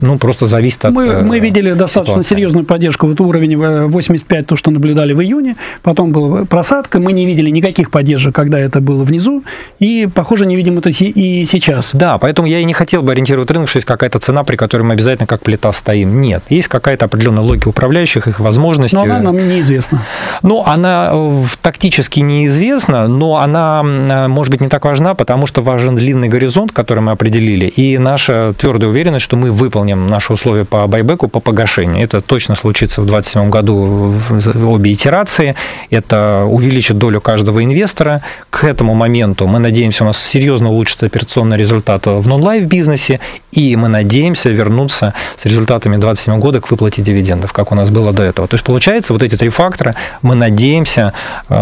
просто зависит от Мы видели достаточно серьезную поддержку. Вот уровень 85, то, что наблюдали в июне, потом была просадка, мы не видели никаких поддержек, когда это было внизу, и, похоже, не видим это и сейчас. Да, поэтому я и не хотел бы ориентировать рынок, что есть какая-то цена, при которой мы обязательно как плита стоим. Нет, есть какая-то определенная логика управляющих, их возможности. Но она нам неизвестна. Она тактически неизвестна, но она, может быть, не так важна, потому что важен длинный горизонт, который мы определили, и наша твердая уверенность, что мы выполним наши условия по байбеку, по погашению. Это точно случится в 2027 году обе итерации. Это увеличит долю каждого инвестора. К этому моменту, мы надеемся, у нас серьезно улучшится операционный результат в нон-лайф бизнесе, и мы надеемся вернуться с результатами 2027 года к выплате дивидендов, как у нас было до этого. То есть, получается, вот эти три фактора, мы надеемся,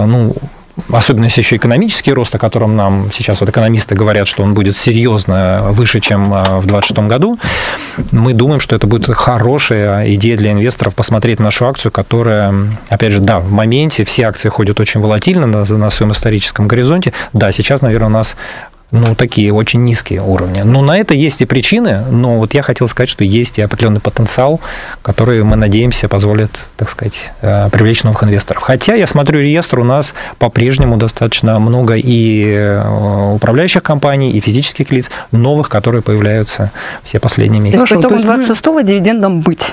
особенно если еще экономический рост, о котором нам сейчас экономисты говорят, что он будет серьезно выше, чем в 2026 году, мы думаем, что это будет хорошая идея для инвесторов посмотреть нашу акцию, которая, опять же, в моменте все акции ходят очень волатильно на своем историческом горизонте. Да, сейчас, наверное, у нас такие очень низкие уровни. На это есть и причины, но вот я хотел сказать, что есть и определенный потенциал, который, мы надеемся, позволит, так сказать, привлечь новых инвесторов. Хотя, я смотрю реестр, у нас по-прежнему достаточно много и управляющих компаний, и физических лиц, новых, которые появляются все последние месяцы. По итогам 26-го дивидендом быть?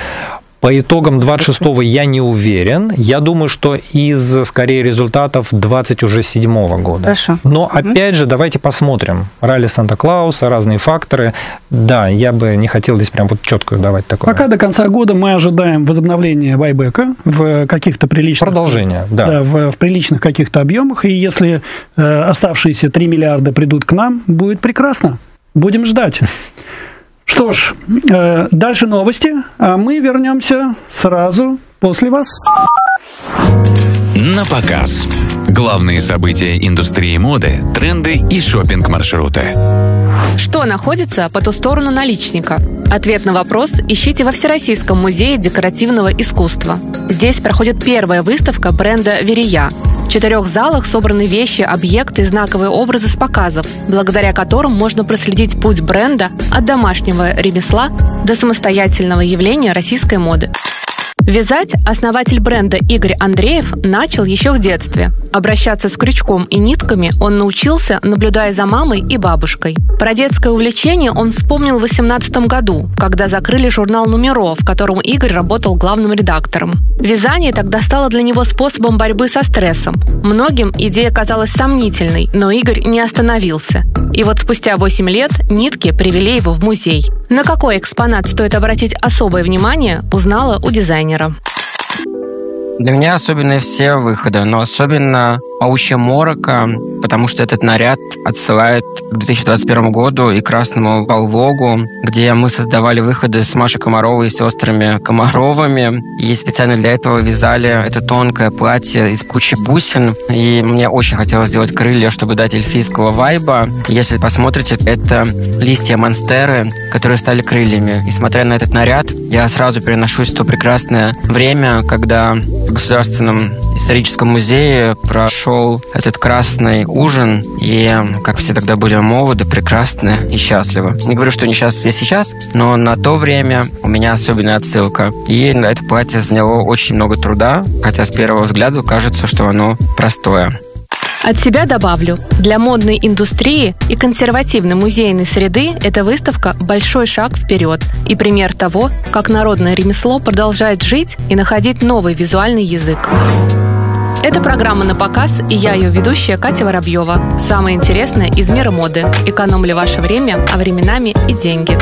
По итогам 26-го я не уверен. Я думаю, что из, скорее, результатов 27-го года. Хорошо. Но, опять же, давайте посмотрим. Ралли Санта-Клауса, разные факторы. Да, я бы не хотел здесь прям четко давать такое. Пока до конца года мы ожидаем возобновления байбека в каких-то приличных... Продолжение, да. Да, в приличных каких-то объемах. И если оставшиеся 3 миллиарда придут к нам, будет прекрасно. Будем ждать. Что ж, дальше новости, а мы вернемся сразу после вас. На показ. Главные события индустрии моды, тренды и шопинг-маршруты. Что находится по ту сторону наличника? Ответ на вопрос ищите во Всероссийском музее декоративного искусства. Здесь проходит первая выставка бренда «Верия». В 4 залах собраны вещи, объекты и знаковые образы с показов, благодаря которым можно проследить путь бренда от домашнего ремесла до самостоятельного явления российской моды. Вязать основатель бренда Игорь Андреев начал еще в детстве. Обращаться с крючком и нитками он научился, наблюдая за мамой и бабушкой. Про детское увлечение он вспомнил в 2018 году, когда закрыли журнал «Нумеро», в котором Игорь работал главным редактором. Вязание тогда стало для него способом борьбы со стрессом. Многим идея казалась сомнительной, но Игорь не остановился. И вот спустя 8 лет нитки привели его в музей. На какой экспонат стоит обратить особое внимание, узнала у дизайнера. Для меня особенные все выходы, но особенно «Паучья морока», потому что этот наряд отсылает к 2021 году и «Красному полвогу», где мы создавали выходы с Машей Комаровой и сестрами Комаровыми. И специально для этого вязали это тонкое платье из кучи бусин. И мне очень хотелось сделать крылья, чтобы дать эльфийского вайба. Если посмотрите, это листья монстеры, которые стали крыльями. И смотря на этот наряд, я сразу переношусь в то прекрасное время, когда в Государственном историческом музее прошел этот красный ужин, и как все тогда были молоды, прекрасны и счастливы. Не говорю, что не счастливы сейчас, но на то время у меня особенная отсылка. И это платье заняло очень много труда, хотя с первого взгляда кажется, что оно простое. От себя добавлю, для модной индустрии и консервативной музейной среды эта выставка – большой шаг вперед и пример того, как народное ремесло продолжает жить и находить новый визуальный язык. Это программа «На показ», и я ее ведущая Катя Воробьева. Самое интересное из мира моды. Экономлю ваше время, а временами и деньги.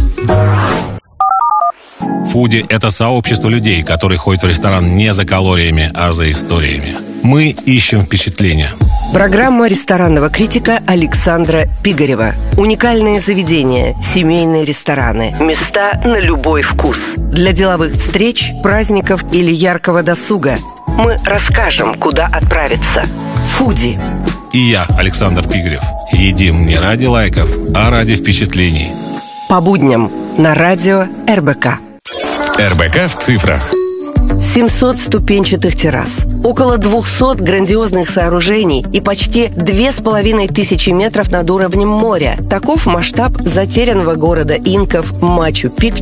Фуди – это сообщество людей, которые ходят в ресторан не за калориями, а за историями. Мы ищем впечатления. Программа ресторанного критика Александра Пигарева. Уникальные заведения, семейные рестораны, места на любой вкус. Для деловых встреч, праздников или яркого досуга. Мы расскажем, куда отправиться. Фуди. И я, Александр Пигарев. Едим не ради лайков, а ради впечатлений. По будням на радио РБК. РБК в цифрах. 700 ступенчатых террас, около 200 грандиозных сооружений и почти 2500 метров над уровнем моря. Таков масштаб затерянного города инков Мачу-Пикчу